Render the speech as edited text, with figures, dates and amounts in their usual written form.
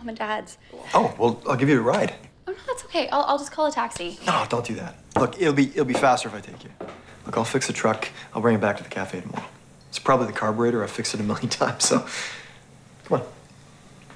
Mom and Dad's. Oh, well, I'll give you a ride. Oh, no, that's okay. I'll just call a taxi. No, don't do that. Look, it'll be faster if I take you. Look, I'll fix the truck. I'll bring it back to the cafe tomorrow. It's probably the carburetor. I've fixed it a million times, so come on.